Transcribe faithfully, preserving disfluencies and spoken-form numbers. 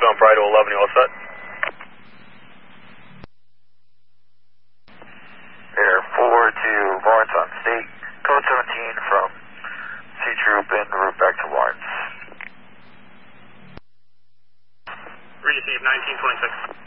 southbound Pride to eleven, you all set? Air four to Lawrence on State, code seventeen from C Troop en route back to Lawrence. Receive nineteen twenty-six.